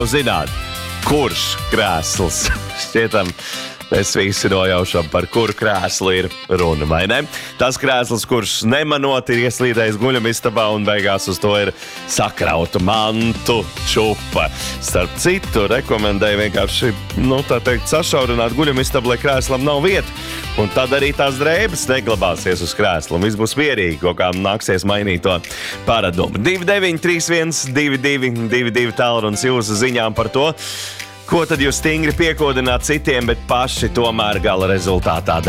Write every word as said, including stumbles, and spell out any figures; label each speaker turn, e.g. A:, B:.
A: zināt, kurš krēsls šķietam mēs visi nojaušam, par kuru krēslu ir runa, vai ne? Tas krēsls, kurš nemanot ir ieslīdējis guļamistabā un beigās uz to ir sakrauta mantu čupa. Starp citu, rekomendēju vienkārši, nu, tā teikt, sašaurināt guļamistabu, lai krēslam nav vieta. Un tad arī tās drēbes neglabāsies uz krēsla. Viss būs mierīgi, ko kā nāksies mainīt to paradumu. divi deviņi trīs viens divi divi divi divi tālrunis jūsu ziņām par to, ko tad jūs stingri piekodināt citiem, bet paši tomēr gala rezultātā